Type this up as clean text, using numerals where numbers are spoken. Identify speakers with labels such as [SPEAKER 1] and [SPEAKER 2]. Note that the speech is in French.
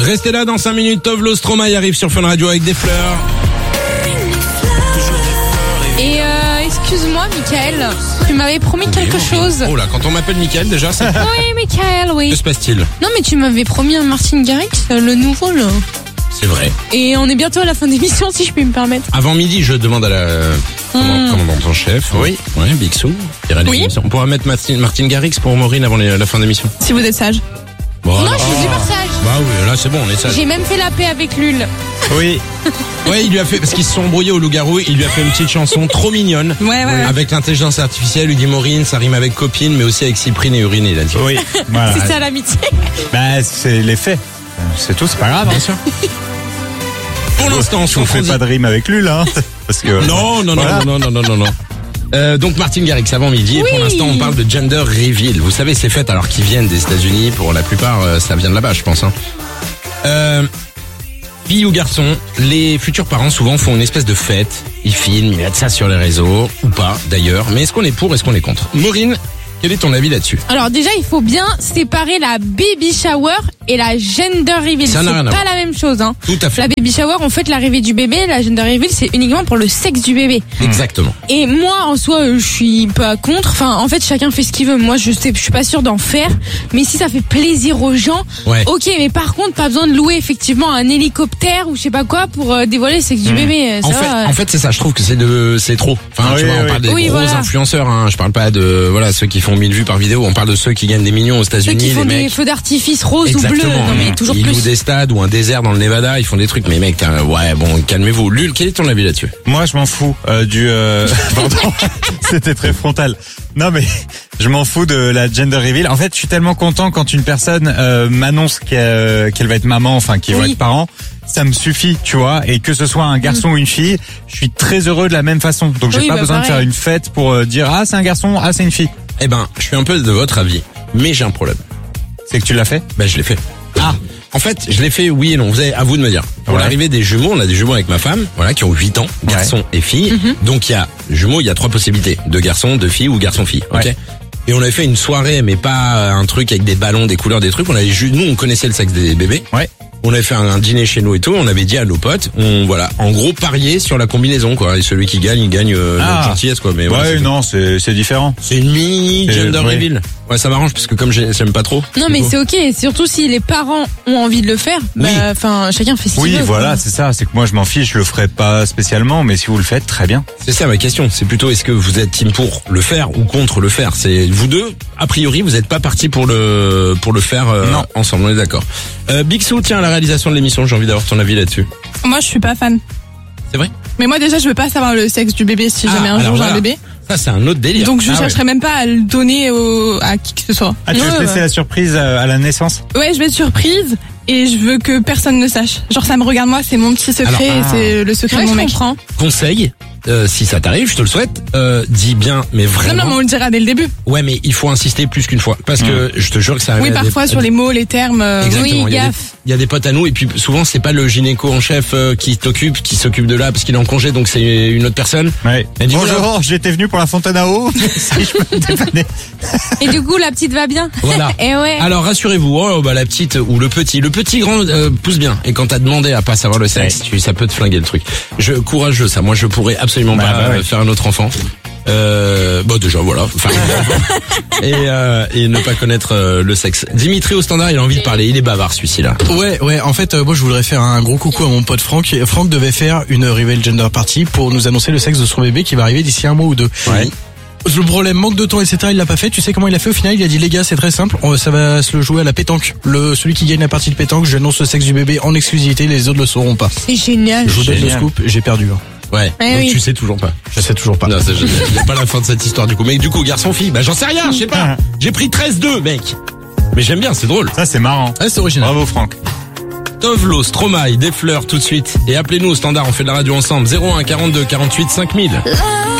[SPEAKER 1] Restez là dans 5 minutes, Tovlo Stromae arrive sur Fun Radio avec des fleurs.
[SPEAKER 2] Et excuse-moi Mickaël, tu m'avais promis quelque chose.
[SPEAKER 1] Oh là, quand on m'appelle Mickaël déjà, c'est...
[SPEAKER 2] Oui Mickaël, oui.
[SPEAKER 1] Que se passe-t-il?
[SPEAKER 2] Non mais tu m'avais promis un Martin Garrix, le nouveau là.
[SPEAKER 1] C'est vrai.
[SPEAKER 2] Et on est bientôt à la fin d'émission si je puis me permettre.
[SPEAKER 1] Avant midi, je demande à la commandante en chef.
[SPEAKER 3] Oui.
[SPEAKER 1] Ouais, Big Sou.
[SPEAKER 2] Oui.
[SPEAKER 1] On pourra mettre Martin Garrix pour Maureen avant la fin d'émission.
[SPEAKER 2] Si vous êtes sage.
[SPEAKER 1] Bon,
[SPEAKER 2] Non,
[SPEAKER 1] alors-
[SPEAKER 2] je suis super sage.
[SPEAKER 1] Bah oui, là c'est bon, on est sage.
[SPEAKER 2] J'ai même fait la paix avec Lul.
[SPEAKER 3] Oui.
[SPEAKER 1] Ouais, il lui a fait, parce qu'ils se sont embrouillés au loup-garou, il lui a fait une petite chanson trop mignonne.
[SPEAKER 2] Ouais.
[SPEAKER 1] Avec l'intelligence artificielle, il lui dit Maureen, ça rime avec copine, mais aussi avec cyprine et urine, il a dit.
[SPEAKER 3] Oui. Voilà.
[SPEAKER 2] C'est ça l'amitié.
[SPEAKER 3] Bah, c'est les faits. C'est tout, c'est pas grave.
[SPEAKER 1] Bien sûr. Pour l'instant,
[SPEAKER 3] Je vous fais pas de rime avec lui, là. Parce que.
[SPEAKER 1] Non. Donc Martin Garrix avant midi et
[SPEAKER 2] Oui.
[SPEAKER 1] pour l'instant on parle de gender reveal. Vous savez ces fêtes alors qui viennent des États-Unis, pour la plupart ça vient de là-bas je pense. Fille ou garçon, les futurs parents souvent font une espèce de fête. Ils filment, ils mettent ça sur les réseaux ou pas d'ailleurs. Mais est-ce qu'on est pour, est-ce qu'on est contre? Maureen, quel est ton avis là-dessus?
[SPEAKER 2] Alors déjà il faut bien séparer la baby shower et la gender reveal.
[SPEAKER 1] Ça
[SPEAKER 2] C'est
[SPEAKER 1] n'a rien à
[SPEAKER 2] pas
[SPEAKER 1] voir.
[SPEAKER 2] la même chose hein.
[SPEAKER 1] Tout à fait.
[SPEAKER 2] La baby shower on fête l'arrivée du bébé, la gender reveal c'est uniquement pour le sexe du bébé.
[SPEAKER 1] Exactement.
[SPEAKER 2] Et moi, en soi, je suis pas contre. Enfin, en fait, chacun fait ce qu'il veut. Moi, je suis pas sûre d'en faire. Mais si ça fait plaisir aux gens,
[SPEAKER 1] Ouais.
[SPEAKER 2] ok. Mais par contre, pas besoin de louer effectivement un hélicoptère ou je sais pas quoi pour dévoiler le sexe du bébé. Ça va.
[SPEAKER 1] En fait, c'est ça. Je trouve que c'est trop. Enfin,
[SPEAKER 3] Oui,
[SPEAKER 1] tu vois, on
[SPEAKER 3] oui.
[SPEAKER 1] parle des
[SPEAKER 2] Oui,
[SPEAKER 1] gros
[SPEAKER 2] voilà.
[SPEAKER 1] influenceurs. Hein. Je parle pas de ceux qui font 1000 vues par vidéo. On parle de ceux qui gagnent des millions aux
[SPEAKER 2] Ceux
[SPEAKER 1] États-Unis,
[SPEAKER 2] qui font
[SPEAKER 1] les
[SPEAKER 2] des
[SPEAKER 1] mecs.
[SPEAKER 2] feux d'artifice roses ou bleus.
[SPEAKER 1] Exactement.
[SPEAKER 2] Non, mais toujours
[SPEAKER 1] ils louent
[SPEAKER 2] plus.
[SPEAKER 1] des stades ou un désert dans le Nevada. Ils font des trucs. Mais mec, ouais, bon, calmez-vous. Lul, quel est ton avis là-dessus?
[SPEAKER 3] Moi, je m'en fous Pardon, c'était très frontal. Non, mais je m'en fous de la gender reveal. En fait, je suis tellement content quand une personne m'annonce qu'elle va être maman, enfin qu'ils vont
[SPEAKER 2] Oui.
[SPEAKER 3] être parents. Ça me suffit, tu vois. Et que ce soit un garçon ou une fille, je suis très heureux de la même façon. Donc, j'ai
[SPEAKER 2] Oui,
[SPEAKER 3] pas
[SPEAKER 2] bah,
[SPEAKER 3] besoin de
[SPEAKER 2] pareil.
[SPEAKER 3] faire une fête pour dire ah c'est un garçon, ah c'est une fille.
[SPEAKER 1] Eh ben, je suis un peu de votre avis, mais j'ai un problème.
[SPEAKER 3] C'est que tu l'as fait.
[SPEAKER 1] Ben, je l'ai fait. Ah. En fait, je l'ai fait oui et non. À vous de me dire. Pour
[SPEAKER 3] Ouais.
[SPEAKER 1] l'arrivée des jumeaux, on a des jumeaux avec ma femme, voilà, qui ont 8 ans, garçons et filles. Donc il y a jumeaux, il y a 3 possibilités. 2 garçons, 2 filles ou garçon-fille. Ok.
[SPEAKER 3] Ouais.
[SPEAKER 1] Et on avait fait une soirée, mais pas un truc avec des ballons, des couleurs, des trucs. On avait nous, on connaissait le sexe des bébés.
[SPEAKER 3] Ouais.
[SPEAKER 1] On avait fait un dîner chez nous et tout. On avait dit à nos potes, en gros, parier sur la combinaison, quoi. Et celui qui gagne, il gagne notre gentillesse, quoi. Mais voilà,
[SPEAKER 3] Ouais,
[SPEAKER 1] c'est-
[SPEAKER 3] non, c'est différent.
[SPEAKER 1] c'est une mini
[SPEAKER 3] C'est-
[SPEAKER 1] gender
[SPEAKER 3] ouais.
[SPEAKER 1] reveal. Ouais, ça m'arrange parce que comme j'aime pas trop.
[SPEAKER 2] Non,
[SPEAKER 1] du
[SPEAKER 2] mais
[SPEAKER 1] coup.
[SPEAKER 2] c'est ok. Surtout si les parents ont envie de le faire.
[SPEAKER 1] Oui.
[SPEAKER 2] Bah, enfin, chacun fait ce qu'il
[SPEAKER 3] Oui,
[SPEAKER 2] veut.
[SPEAKER 3] voilà,
[SPEAKER 2] quoi.
[SPEAKER 3] c'est ça. C'est que moi, je m'en fiche, je le ferai pas spécialement, mais si vous le faites, très bien.
[SPEAKER 1] C'est ça ma question. C'est plutôt est-ce que vous êtes team pour le faire ou contre le faire. C'est vous deux. A priori, vous n'êtes pas partis pour le faire
[SPEAKER 3] Non.
[SPEAKER 1] ensemble. On est d'accord. Big Sou, tiens, à la réalisation de l'émission, j'ai envie d'avoir ton avis là-dessus.
[SPEAKER 4] Moi, je suis pas fan.
[SPEAKER 1] C'est vrai?
[SPEAKER 4] Mais moi, déjà, je veux pas savoir le sexe du bébé si jamais un
[SPEAKER 1] alors
[SPEAKER 4] jour j'ai
[SPEAKER 1] voilà.
[SPEAKER 4] un bébé.
[SPEAKER 1] Ça, c'est un autre délire.
[SPEAKER 4] Donc, je
[SPEAKER 1] Ah ouais.
[SPEAKER 4] chercherai même pas à le donner à qui que ce soit.
[SPEAKER 3] Ah, tu veux
[SPEAKER 2] Ouais,
[SPEAKER 3] te laisser
[SPEAKER 2] ouais.
[SPEAKER 3] la surprise à la naissance?
[SPEAKER 4] Ouais, je vais être surprise et je veux que personne ne sache. Genre, ça me regarde moi, c'est mon petit secret
[SPEAKER 1] Alors,
[SPEAKER 4] et c'est le secret
[SPEAKER 2] Ouais,
[SPEAKER 4] de mon
[SPEAKER 2] je
[SPEAKER 4] mec.
[SPEAKER 2] comprends.
[SPEAKER 1] Conseil. Si ça t'arrive, je te le souhaite, dis bien, mais
[SPEAKER 4] Non,
[SPEAKER 1] vraiment.
[SPEAKER 4] non, mais on le dira dès le début.
[SPEAKER 1] Ouais, mais il faut insister plus qu'une fois. Parce que je te jure que ça arrive
[SPEAKER 4] Oui,
[SPEAKER 1] à des-
[SPEAKER 4] parfois sur les mots, les termes.
[SPEAKER 1] Exactement.
[SPEAKER 2] Oui,
[SPEAKER 1] il y a des-
[SPEAKER 2] gaffe.
[SPEAKER 1] il y a des potes à nous et puis souvent c'est pas le gynéco en chef qui s'occupe de là parce qu'il est en congé donc c'est une autre personne.
[SPEAKER 3] Ouais.
[SPEAKER 1] Elle dit,
[SPEAKER 3] Bonjour, j'étais venu pour la fontaine à eau. Si je peux me dépanner.
[SPEAKER 2] Et du coup, la petite va bien.
[SPEAKER 1] Voilà.
[SPEAKER 2] Et ouais.
[SPEAKER 1] Alors rassurez-vous, la petite ou le petit grand pousse bien. Et quand t'as demandé à pas savoir le sexe, ça peut te flinguer le truc. Courageux ça. Moi je pourrais absolument pas
[SPEAKER 3] ouais.
[SPEAKER 1] faire un autre enfant. Déjà voilà. Enfin, et ne pas connaître le sexe. Dimitri au standard, il a envie de parler. Il est bavard celui-ci là.
[SPEAKER 5] Ouais, en fait, moi je voudrais faire un gros coucou à mon pote Franck. Franck devait faire une reveal gender party pour nous annoncer le sexe de son bébé qui va arriver d'ici un mois ou deux.
[SPEAKER 1] Ouais.
[SPEAKER 5] Le problème, manque de temps, etc. Il l'a pas fait. Tu sais comment il a fait au final? Il a dit les gars, c'est très simple. Ça va se le jouer à la pétanque. Celui qui gagne la partie de pétanque, j'annonce le sexe du bébé en exclusivité. Les autres le sauront pas.
[SPEAKER 2] C'est génial.
[SPEAKER 5] Je vous donne le
[SPEAKER 3] Génial.
[SPEAKER 5] scoop. J'ai perdu.
[SPEAKER 1] Ouais.
[SPEAKER 2] Eh
[SPEAKER 1] Donc
[SPEAKER 2] oui.
[SPEAKER 1] tu sais toujours pas.
[SPEAKER 5] Je sais toujours pas.
[SPEAKER 1] Non, c'est génial. Il y a pas la fin de cette histoire du coup. Mais du coup, garçon-fille, bah j'en sais rien, je sais pas. J'ai pris 13-2, mec. Mais j'aime bien, c'est drôle.
[SPEAKER 3] Ça, c'est marrant.
[SPEAKER 5] Ah, c'est original.
[SPEAKER 3] Bravo, Franck.
[SPEAKER 1] Tovlo, Stromae, des fleurs tout de suite. Et appelez-nous au standard, on fait de la radio ensemble. 01 42 48 5000.